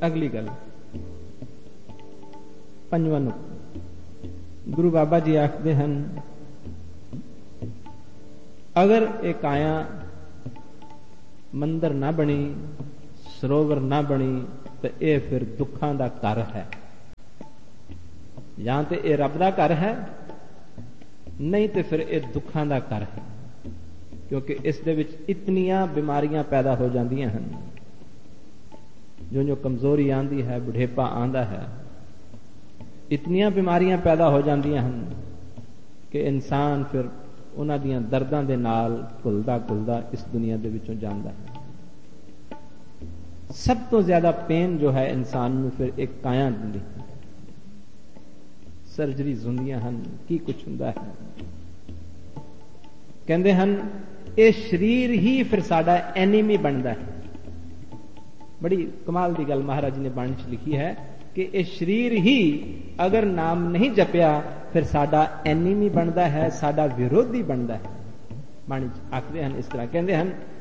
अगली गल पंजवां नुक्ता गुरु बाबा जी आखते हैं, अगर एक काया मंदिर ना बनी, सरोवर ना बनी, तो यह फिर दुखां दा घर है। या तो यह रब दा घर है, नहीं तो फिर यह दुखां दा घर है, क्योंकि इस दे विच इतनियां बीमारियां पैदा हो जांदियां हैं। जो कमजोरी आंदी है, बुढ़ेपा आंदा है, इतनियां बीमारियां पैदा हो जांदियां हैं कि इंसान फिर उन्हां दियां दर्दां दे नाल घुलदा घुलदा इस दुनिया दे विचों जांदा है। सब तो ज्यादा पेन जो है इंसान नूं फिर एक काया दिंदी है। सर्जरीज हुंदियां हन, की कुछ हुंदा है। कहंदे हन ये शरीर ही फिर साडा एनिमी बनदा है। बड़ी कमाल दी गल महाराज जी ने बाणी च लिखी है कि ये शरीर ही अगर नाम नहीं जपिया फिर साडा एनिमी बनता है, साडा विरोधी बनता है। बाणी आखदे हन इस तरह, कहंदे हन